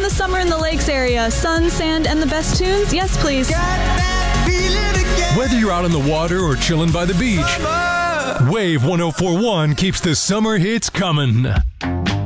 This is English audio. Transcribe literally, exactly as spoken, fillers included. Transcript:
a summer in the lakes area. Sun, sand, and the best tunes? Yes, please. Whether you're out on the water or chilling by the beach, Wave one oh four point one keeps the summer hits coming.